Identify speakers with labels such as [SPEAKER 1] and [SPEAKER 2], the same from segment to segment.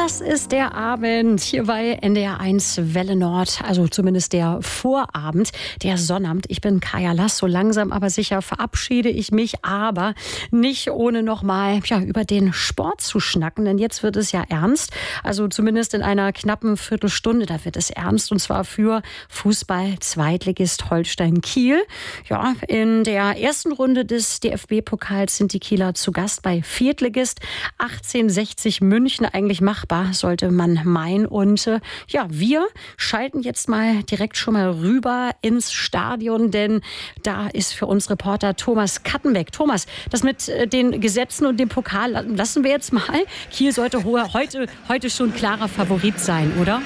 [SPEAKER 1] Das ist der Abend hier bei NDR1 Welle Nord, also zumindest der Vorabend, der Sonnabend. Ich bin Kaya Lass, so langsam aber sicher verabschiede ich mich, aber nicht ohne nochmal über den Sport zu schnacken, denn jetzt wird es ja ernst, also zumindest in einer knappen Viertelstunde, da wird es ernst und zwar für Fußball-Zweitligist Holstein Kiel. Ja, in der ersten Runde des DFB-Pokals sind die Kieler zu Gast bei Viertligist 1860 München, eigentlich machbar, sollte man meinen. Und wir schalten jetzt mal direkt schon mal rüber ins Stadion, denn da ist für uns Reporter Thomas Kattenbeck. Thomas, das mit den Gesetzen und dem Pokal lassen wir jetzt mal. Kiel sollte heute schon klarer Favorit sein, oder?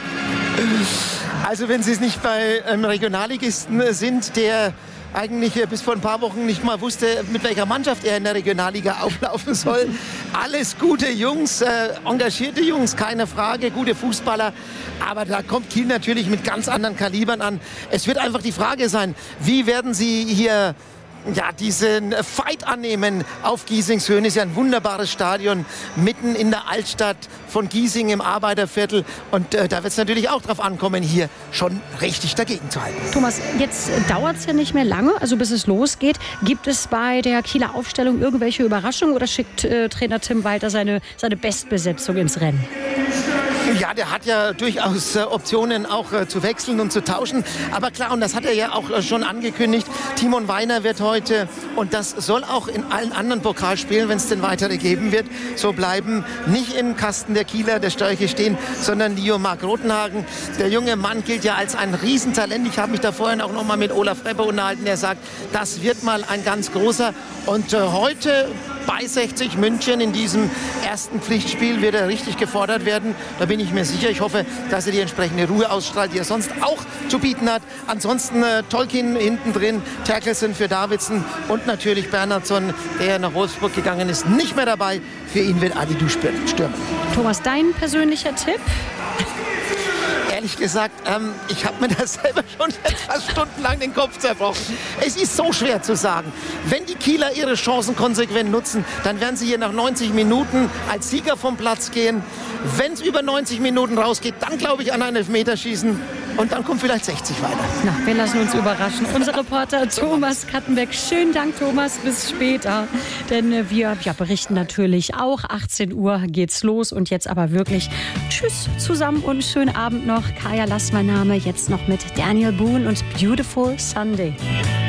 [SPEAKER 2] Also wenn Sie es nicht bei einem Regionalligisten sind, der eigentlich bis vor ein paar Wochen nicht mal wusste, mit welcher Mannschaft er in der Regionalliga auflaufen soll. Alles gute Jungs, engagierte Jungs, keine Frage, gute Fußballer. Aber da kommt Kiel natürlich mit ganz anderen Kalibern an. Es wird einfach die Frage sein, wie werden sie hier diesen Fight annehmen auf Giesingshöhen. Ist ja ein wunderbares Stadion mitten in der Altstadt von Giesing im Arbeiterviertel. Und da wird es natürlich auch drauf ankommen, hier schon richtig dagegen zu halten.
[SPEAKER 1] Thomas, jetzt dauert es ja nicht mehr lange, also bis es losgeht. Gibt es bei der Kieler Aufstellung irgendwelche Überraschungen oder schickt Trainer Tim Walter seine Bestbesetzung ins Rennen?
[SPEAKER 2] Ja, der hat ja durchaus Optionen auch zu wechseln und zu tauschen. Aber klar, und das hat er ja auch schon angekündigt, Timon Weiner wird heute, und das soll auch in allen anderen Pokalspielen, wenn es denn weitere geben wird, so bleiben, nicht im Kasten der Kieler, der Störche stehen, sondern Leo Mark Rotenhagen. Der junge Mann gilt ja als ein Riesentalent. Ich habe mich da vorhin auch noch mal mit Olaf Repper unterhalten, der sagt, das wird mal ein ganz großer. Und heute bei 60 München in diesem ersten Pflichtspiel wird er richtig gefordert werden. Da bin ich mir sicher. Ich hoffe, dass er die entsprechende Ruhe ausstrahlt, die er sonst auch zu bieten hat. Ansonsten Tolkien hinten drin, Terkelsen für Davidson und natürlich Bernhardsson, der nach Wolfsburg gegangen ist, nicht mehr dabei. Für ihn wird Adi Du stürmen.
[SPEAKER 1] Thomas, dein persönlicher Tipp?
[SPEAKER 2] Ehrlich gesagt, ich habe mir das selber schon fast stundenlang den Kopf zerbrochen. Es ist so schwer zu sagen. Wenn die Kieler ihre Chancen konsequent nutzen, dann werden sie hier nach 90 Minuten als Sieger vom Platz gehen. Wenn es über 90 Minuten rausgeht, dann glaube ich an ein Elfmeterschießen. Und dann kommt vielleicht 60 weiter.
[SPEAKER 1] Na, wir lassen uns überraschen. Unser Reporter Thomas Kattenbeck. Schönen Dank, Thomas. Bis später. Denn wir berichten natürlich auch. 18 Uhr geht's los. Und jetzt aber wirklich tschüss zusammen und schönen Abend noch. Kaya Lass, mein Name. Jetzt noch mit Daniel Boone und Beautiful Sunday.